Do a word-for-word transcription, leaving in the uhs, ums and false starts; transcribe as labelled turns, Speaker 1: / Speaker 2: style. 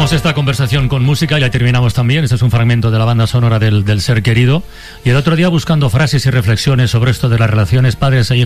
Speaker 1: Empezamos esta conversación con música y la terminamos también. Este es un fragmento de la banda sonora del, del Ser Querido. Y el otro día, buscando frases y reflexiones sobre esto de las relaciones padres e hijos,